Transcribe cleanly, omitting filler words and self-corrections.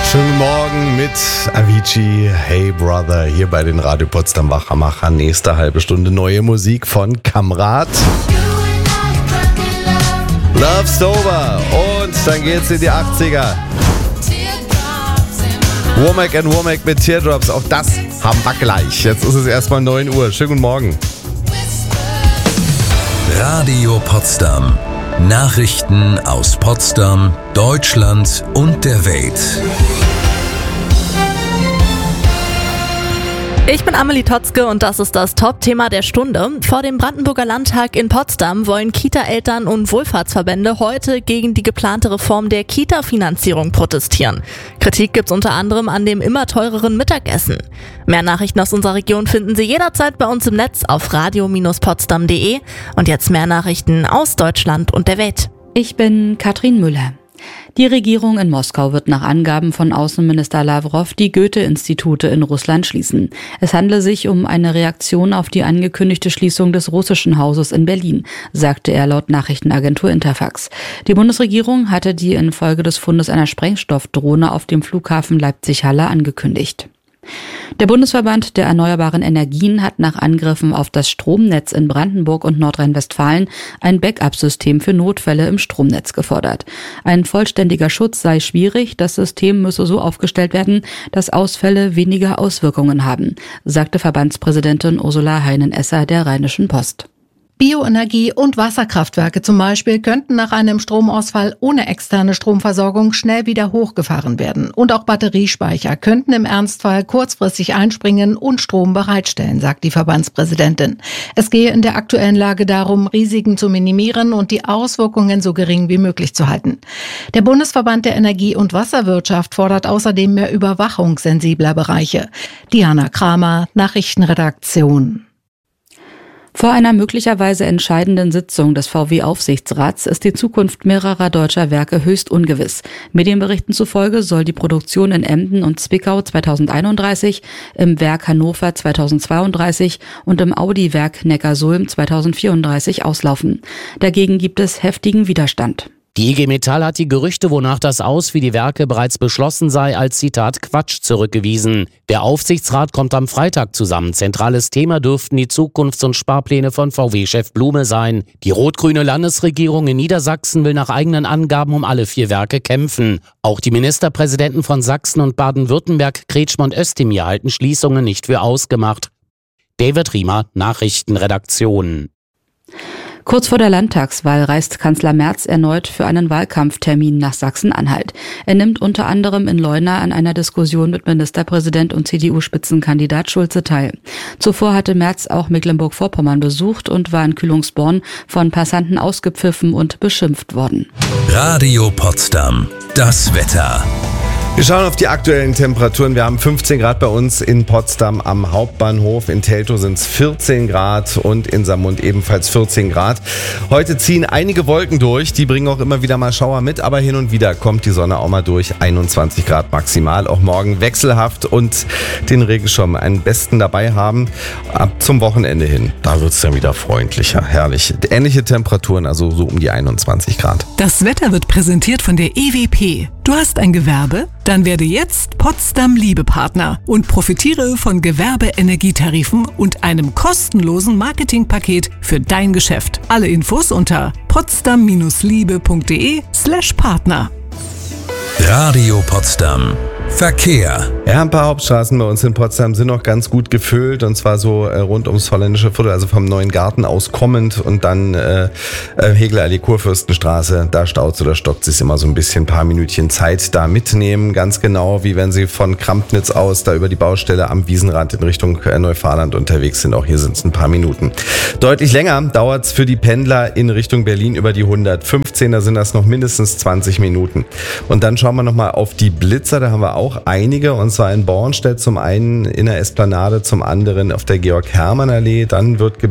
Schönen Morgen mit Avicii, Hey Brother, hier bei den Radio Potsdam Wachmacher. Nächste halbe Stunde neue Musik von Kamrat. Love's Over. Und dann geht's in die 80er. Womack and Womack mit Teardrops. Auch das haben wir gleich. Jetzt ist es erstmal 9 Uhr. Schönen guten Morgen. Radio Potsdam. Nachrichten aus Potsdam, Deutschland und der Welt. Ich bin Amelie Totzke und das ist das Top-Thema der Stunde. Vor dem Brandenburger Landtag in Potsdam wollen Kita-Eltern und Wohlfahrtsverbände heute gegen die geplante Reform der Kita-Finanzierung protestieren. Kritik gibt's unter anderem an dem immer teureren Mittagessen. Mehr Nachrichten aus unserer Region finden Sie jederzeit bei uns im Netz auf radio-potsdam.de. Und jetzt mehr Nachrichten aus Deutschland und der Welt. Ich bin Katrin Müller. Die Regierung in Moskau wird nach Angaben von Außenminister Lavrov die Goethe-Institute in Russland schließen. Es handle sich um eine Reaktion auf die angekündigte Schließung des russischen Hauses in Berlin, sagte er laut Nachrichtenagentur Interfax. Die Bundesregierung hatte die infolge des Fundes einer Sprengstoffdrohne auf dem Flughafen Leipzig-Halle angekündigt. Der Bundesverband der erneuerbaren Energien hat nach Angriffen auf das Stromnetz in Brandenburg und Nordrhein-Westfalen ein Backup-System für Notfälle im Stromnetz gefordert. Ein vollständiger Schutz sei schwierig, das System müsse so aufgestellt werden, dass Ausfälle weniger Auswirkungen haben, sagte Verbandspräsidentin Ursula Heinen-Esser der Rheinischen Post. Bioenergie und Wasserkraftwerke zum Beispiel könnten nach einem Stromausfall ohne externe Stromversorgung schnell wieder hochgefahren werden. Und auch Batteriespeicher könnten im Ernstfall kurzfristig einspringen und Strom bereitstellen, sagt die Verbandspräsidentin. Es gehe in der aktuellen Lage darum, Risiken zu minimieren und die Auswirkungen so gering wie möglich zu halten. Der Bundesverband der Energie- und Wasserwirtschaft fordert außerdem mehr Überwachung sensibler Bereiche. Diana Kramer, Nachrichtenredaktion. Vor einer möglicherweise entscheidenden Sitzung des VW-Aufsichtsrats ist die Zukunft mehrerer deutscher Werke höchst ungewiss. Medienberichten zufolge soll die Produktion in Emden und Zwickau 2031, im Werk Hannover 2032 und im Audi-Werk Neckarsulm 2034 auslaufen. Dagegen gibt es heftigen Widerstand. Die IG Metall hat die Gerüchte, wonach das Aus wie die Werke bereits beschlossen sei, als Zitat Quatsch zurückgewiesen. Der Aufsichtsrat kommt am Freitag zusammen. Zentrales Thema dürften die Zukunfts- und Sparpläne von VW-Chef Blume sein. Die rot-grüne Landesregierung in Niedersachsen will nach eigenen Angaben um alle 4 Werke kämpfen. Auch die Ministerpräsidenten von Sachsen und Baden-Württemberg, Kretschmer und Özdemir, halten Schließungen nicht für ausgemacht. David Riemer, Nachrichtenredaktion. Kurz vor der Landtagswahl reist Kanzler Merz erneut für einen Wahlkampftermin nach Sachsen-Anhalt. Er nimmt unter anderem in Leuna an einer Diskussion mit Ministerpräsident und CDU-Spitzenkandidat Schulze teil. Zuvor hatte Merz auch Mecklenburg-Vorpommern besucht und war in Kühlungsborn von Passanten ausgepfiffen und beschimpft worden. Radio Potsdam. Das Wetter. Wir schauen auf die aktuellen Temperaturen. Wir haben 15 Grad bei uns in Potsdam am Hauptbahnhof. In Teltow sind es 14 Grad und in Saarmund ebenfalls 14 Grad. Heute ziehen einige Wolken durch. Die bringen auch immer wieder mal Schauer mit, aber hin und wieder kommt die Sonne auch mal durch. 21 Grad maximal. Auch morgen wechselhaft und den Regenschirm einen besten dabei haben. Ab zum Wochenende hin. Da wird es dann wieder freundlicher. Herrlich. Ähnliche Temperaturen, also so um die 21 Grad. Das Wetter wird präsentiert von der EWP. Du hast ein Gewerbe? Dann werde jetzt Potsdam Liebepartner und profitiere von Gewerbe-Energietarifen und einem kostenlosen Marketingpaket für dein Geschäft. Alle Infos unter potsdam-liebe.de/Partner. Radio Potsdam. Verkehr. Ja, ein paar Hauptstraßen bei uns in Potsdam sind noch ganz gut gefüllt und zwar so rund ums Holländische Viertel, also vom Neuen Garten aus kommend und dann Hegelallee, Kurfürstenstraße, da staut oder stockt sich immer so ein bisschen, ein paar Minütchen Zeit da mitnehmen, ganz genau wie wenn Sie von Krampnitz aus da über die Baustelle am Wiesenrand in Richtung Neufahrland unterwegs sind, auch hier sind es ein paar Minuten. Deutlich länger dauert es für die Pendler in Richtung Berlin über die 115, da sind das noch mindestens 20 Minuten. Und dann schauen wir nochmal auf die Blitzer, da haben wir auch einige, und zwar in Bornstedt zum einen in der Esplanade, zum anderen auf der Georg-Hermann-Allee. Dann wird